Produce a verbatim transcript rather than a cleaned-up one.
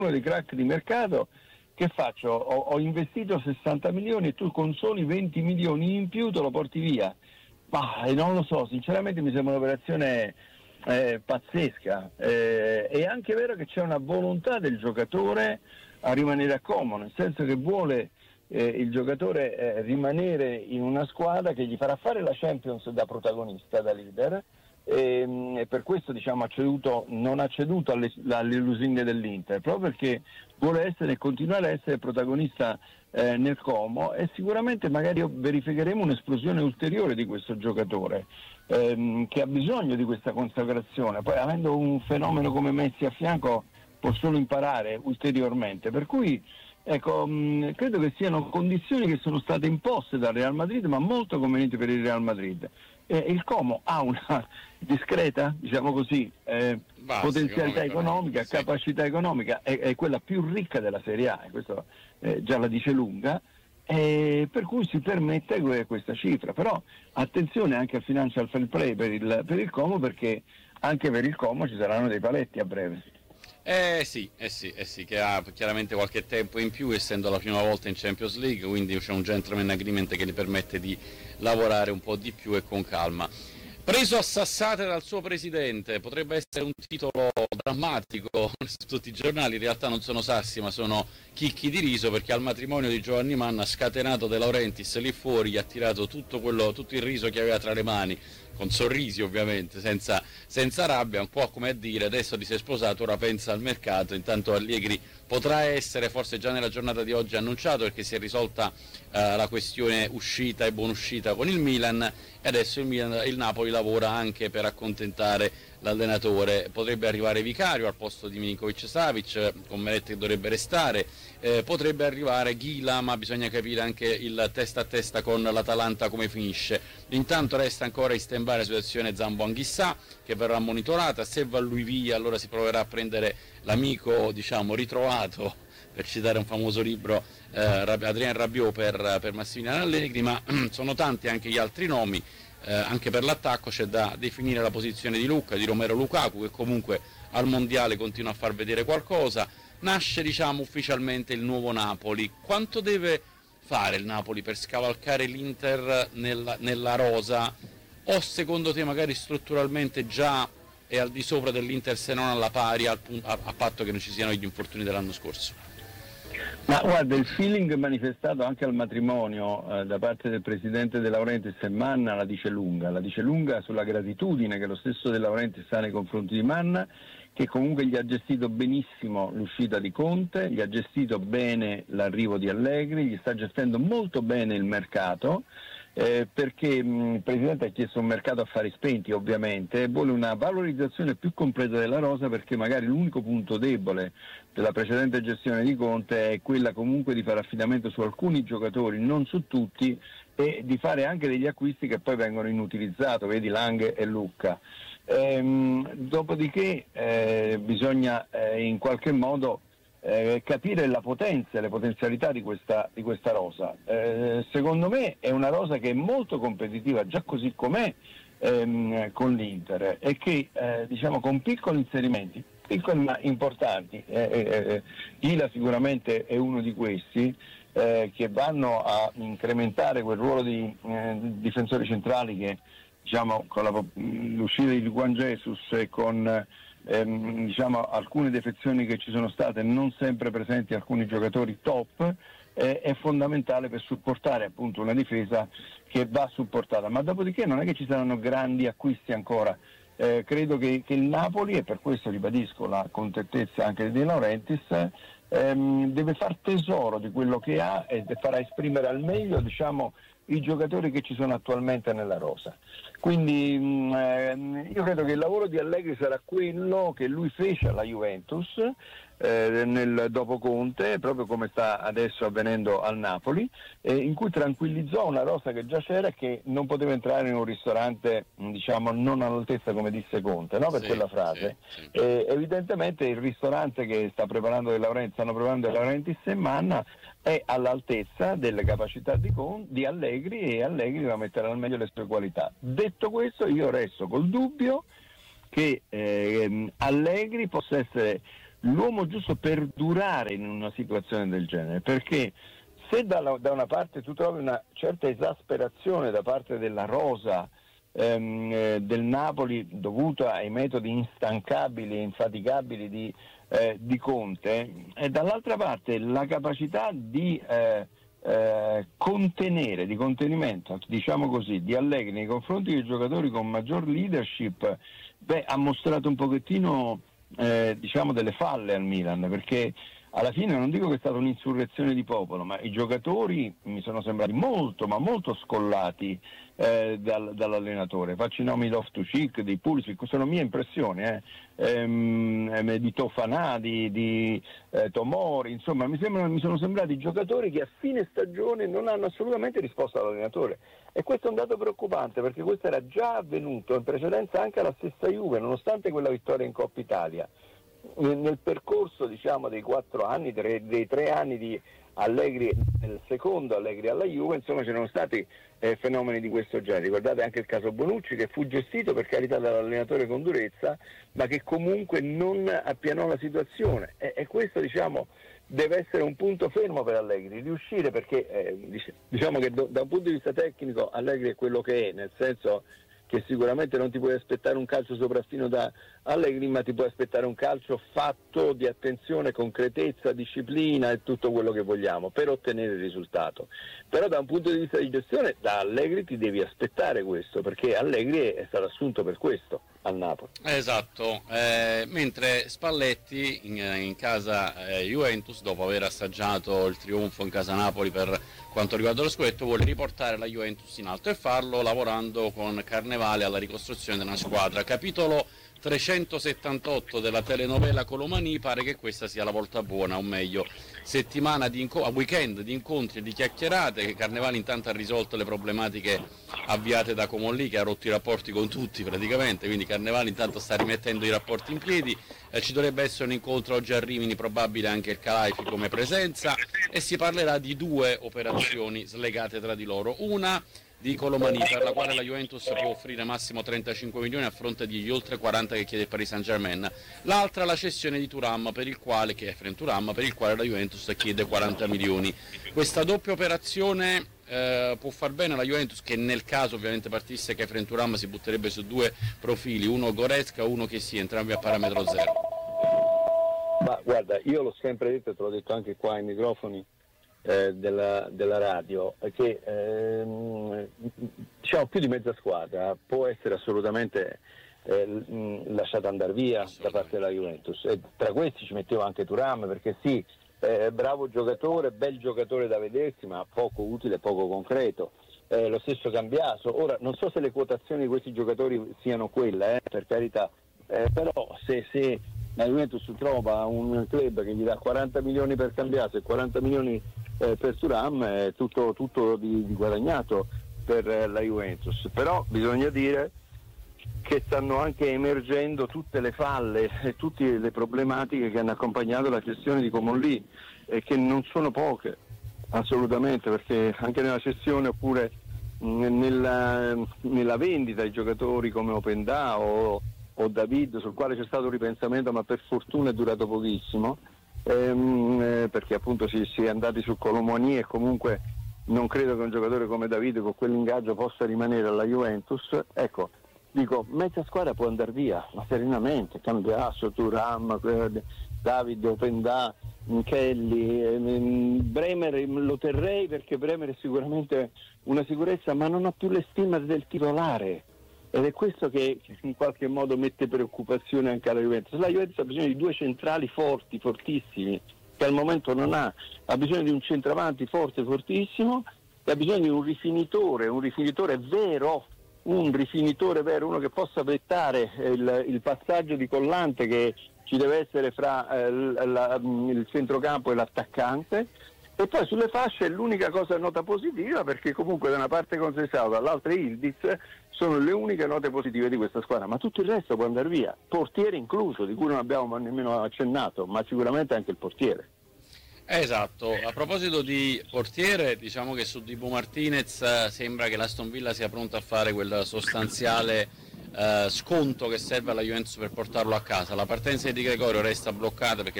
dei crack di mercato, che faccio? Ho, ho investito sessanta milioni e tu con soli venti milioni in più te lo porti via. Ma eh, non lo so, sinceramente mi sembra un'operazione eh, pazzesca. Eh, è anche vero che c'è una volontà del giocatore a rimanere a Como, nel senso che vuole eh, il giocatore eh, rimanere in una squadra che gli farà fare la Champions da protagonista, da leader, e, e per questo diciamo ha ceduto, non ha ceduto alle, alle lusinghe dell'Inter, proprio perché vuole essere e continuare a essere protagonista eh, nel Como, e sicuramente magari verificheremo un'esplosione ulteriore di questo giocatore ehm, che ha bisogno di questa consacrazione. Poi, avendo un fenomeno come Messi a fianco, può solo imparare ulteriormente, per cui ecco, mh, credo che siano condizioni che sono state imposte dal Real Madrid, ma molto convenienti per il Real Madrid. E il Como ha una discreta, diciamo così, eh, Basta, potenzialità economica, sì. capacità economica, è, è quella più ricca della Serie A, e questo eh, già la dice lunga, eh, per cui si permette que- questa cifra. Però attenzione anche al financial fair play per il, per il Como, perché anche per il Como ci saranno dei paletti a breve. Eh sì, eh sì, eh sì, che ha chiaramente qualche tempo in più, essendo la prima volta in Champions League, quindi c'è un gentleman agreement che gli permette di lavorare un po' di più e con calma. Preso a sassate dal suo presidente, potrebbe essere un titolo drammatico su tutti i giornali. In realtà non sono sassi, ma sono chicchi di riso, perché al matrimonio di Giovanni Manna, scatenato De Laurentiis lì fuori, gli ha tirato tutto, quello, tutto il riso che aveva tra le mani, con sorrisi ovviamente, senza, senza rabbia, un po' come a dire: adesso ti sei sposato, ora pensa al mercato. Intanto Allegri potrà essere forse già nella giornata di oggi annunciato, perché si è risolta eh, la questione uscita e buonuscita con il Milan, e adesso il, Milan, il Napoli lavora anche per accontentare l'allenatore. Potrebbe arrivare Vicario al posto di Milinkovic-Savic, con Meret che dovrebbe restare, eh, potrebbe arrivare Ghila, ma bisogna capire anche il testa a testa con l'Atalanta come finisce. Intanto resta ancora in stand-by la situazione Zambo-Anghissà, che verrà monitorata. Se va lui via, allora si proverà a prendere l'amico, diciamo, ritrovato, per citare un famoso libro, eh, Adrien Rabiot per, per Massimiliano Allegri. Ma sono tanti anche gli altri nomi. Eh, anche per l'attacco c'è da definire la posizione di Lucca, di Romero Lukaku, che comunque al mondiale continua a far vedere qualcosa. Nasce, diciamo, ufficialmente il nuovo Napoli. Quanto deve fare il Napoli per scavalcare l'Inter nella, nella rosa, o secondo te magari strutturalmente già è al di sopra dell'Inter, se non alla pari, al punto, a, a patto che non ci siano gli infortuni dell'anno scorso? Ma guarda, il feeling manifestato anche al matrimonio eh, da parte del presidente De Laurentiis e Manna la dice lunga, la dice lunga sulla gratitudine che lo stesso De Laurentiis ha nei confronti di Manna, che comunque gli ha gestito benissimo l'uscita di Conte, gli ha gestito bene l'arrivo di Allegri, gli sta gestendo molto bene il mercato, eh, perché mh, il Presidente ha chiesto un mercato a affari spenti ovviamente, e vuole una valorizzazione più completa della rosa, perché magari l'unico punto debole della precedente gestione di Conte è quella comunque di fare affidamento su alcuni giocatori, non su tutti, e di fare anche degli acquisti che poi vengono inutilizzati, vedi Lang e Lucca. Ehm, dopodiché eh, bisogna eh, in qualche modo eh, capire la potenza e le potenzialità di questa, di questa rosa. Eh, secondo me è una rosa che è molto competitiva già così com'è ehm, con l'Inter, e che eh, diciamo con piccoli inserimenti, piccoli ma importanti, eh, eh, Ghila sicuramente è uno di questi, eh, che vanno a incrementare quel ruolo di eh, difensori centrali che, diciamo, con la, l'uscita di Juan Jesus e con ehm, diciamo, alcune defezioni che ci sono state, non sempre presenti alcuni giocatori top, eh, è fondamentale per supportare appunto una difesa che va supportata. Ma dopodiché non è che ci saranno grandi acquisti ancora. Eh, credo che, che il Napoli, e per questo ribadisco la contentezza anche di De Laurentiis, ehm, deve far tesoro di quello che ha e farà esprimere al meglio, diciamo, i giocatori che ci sono attualmente nella rosa. Quindi mh, eh, io credo che il lavoro di Allegri sarà quello che lui fece alla Juventus eh, nel dopo Conte, proprio come sta adesso avvenendo al Napoli, eh, in cui tranquillizzò una rosa che già c'era e che non poteva entrare in un ristorante, diciamo, non all'altezza, come disse Conte, no? Per Sì, quella frase. sì, sì. Eh, evidentemente il ristorante che sta preparando De Laurentiis, stanno preparando De Laurentiis e Manna, è all'altezza delle capacità di, Con, di Allegri, e Allegri va a mettere al meglio le sue qualità. Detto questo, io resto col dubbio che eh, Allegri possa essere l'uomo giusto per durare in una situazione del genere, perché se da, da una parte tu trovi una certa esasperazione da parte della rosa ehm, eh, del Napoli dovuta ai metodi instancabili e infaticabili di, eh, di Conte, e dall'altra parte la capacità di eh, eh, contenere, di contenimento, diciamo così, di Allegri nei confronti dei giocatori con maggior leadership, beh, ha mostrato un pochettino eh, diciamo delle falle al Milan, perché alla fine non dico che è stata un'insurrezione di popolo, ma i giocatori mi sono sembrati molto, ma molto scollati eh, dal, dall'allenatore. Faccio i nomi di Loftus-Cheek, di Pulisic, sono mie impressioni, eh. ehm, di Tofanà, di, di eh, Tomori, insomma mi, sembrano, mi sono sembrati giocatori che a fine stagione non hanno assolutamente risposto all'allenatore. E questo è un dato preoccupante, perché questo era già avvenuto in precedenza anche alla stessa Juve, nonostante quella vittoria in Coppa Italia. Nel percorso, diciamo, dei quattro anni, tre, dei tre anni di Allegri, nel secondo Allegri alla Juve, insomma c'erano stati eh, fenomeni di questo genere. Ricordate anche il caso Bonucci, che fu gestito per carità dall'allenatore con durezza, ma che comunque non appianò la situazione, e, e questo, diciamo, deve essere un punto fermo per Allegri, riuscire, perché eh, diciamo che do, da un punto di vista tecnico Allegri è quello che è, nel senso che sicuramente non ti puoi aspettare un calcio sopraffino da Allegri, ma ti puoi aspettare un calcio fatto di attenzione, concretezza, disciplina e tutto quello che vogliamo per ottenere il risultato. Però da un punto di vista di gestione da Allegri ti devi aspettare questo, perché Allegri è stato assunto per questo al Napoli. Esatto, eh, mentre Spalletti in, in casa eh, Juventus, dopo aver assaggiato il trionfo in casa Napoli per quanto riguarda lo scudetto, vuole riportare la Juventus in alto e farlo lavorando con Carnevale alla ricostruzione della squadra. Capitolo trecentosettantotto della telenovela Colomani, pare che questa sia la volta buona, o meglio settimana di inco- weekend di incontri e di chiacchierate, che Carnevale intanto ha risolto le problematiche avviate da Comolli, che ha rotto i rapporti con tutti praticamente, quindi Carnevale intanto sta rimettendo i rapporti in piedi. Eh, ci dovrebbe essere un incontro oggi a Rimini, probabile anche il Calaifi come presenza, e si parlerà di due operazioni slegate tra di loro, una di Colomani, per la quale la Juventus può offrire massimo trentacinque milioni a fronte degli oltre quaranta che chiede il Paris Saint-Germain, l'altra la cessione di Thuram, per il quale, che è Efrem Thuram, per il quale la Juventus chiede quaranta milioni. Questa doppia operazione eh, può far bene alla Juventus, che nel caso ovviamente partisse che Efrem Thuram si butterebbe su due profili, uno Goretzka, uno che sì, entrambi a parametro zero. Ma guarda, io l'ho sempre detto, te l'ho detto anche qua ai microfoni Eh, della, della radio, che ehm, diciamo più di mezza squadra può essere assolutamente eh, lasciata andare via da parte della Juventus, e tra questi ci mettevo anche Thuram, perché sì, eh, bravo giocatore, bel giocatore da vedersi, ma poco utile, poco concreto. Eh, lo stesso Cambiaso. Ora non so se le quotazioni di questi giocatori siano quelle, eh, per carità, eh, però se, se la Juventus trova un club che gli dà quaranta milioni per Cambiaso e quaranta milioni eh, per Thuram, è tutto, tutto di, di guadagnato per eh, la Juventus. Però bisogna dire che stanno anche emergendo tutte le falle e tutte le problematiche che hanno accompagnato la gestione di Comolli, e che non sono poche, assolutamente, perché anche nella cessione oppure mh, nella, nella vendita di giocatori come Openda o, o David, sul quale c'è stato un ripensamento, ma per fortuna è durato pochissimo, ehm, eh, perché appunto si, si è andati su Colomani, e comunque non credo che un giocatore come David con quell'ingaggio possa rimanere alla Juventus. Ecco, dico, mezza squadra può andare via, ma serenamente, Cambiaso, Thuram, David, Openda, Kelly, Bremer lo terrei, perché Bremer è sicuramente una sicurezza, ma non ha più le stime del titolare, ed è questo che in qualche modo mette preoccupazione anche alla Juventus. La Juventus ha bisogno di due centrali forti, fortissimi, che al momento non ha, ha bisogno di un centravanti forte, fortissimo, e ha bisogno di un rifinitore, un rifinitore vero, un rifinitore vero, uno che possa vettare il, il passaggio di collante che ci deve essere fra eh, la, il centrocampo e l'attaccante. E poi sulle fasce l'unica cosa nota positiva, perché comunque da una parte Conceição, dall'altra Ildiz, sono le uniche note positive di questa squadra, ma tutto il resto può andare via, portiere incluso, di cui non abbiamo nemmeno accennato, ma sicuramente anche il portiere. Esatto, a proposito di portiere, diciamo che su Dibu Martinez sembra che l'Aston Villa sia pronta a fare quel sostanziale eh, sconto che serve alla Juventus per portarlo a casa. La partenza di Di Gregorio resta bloccata perché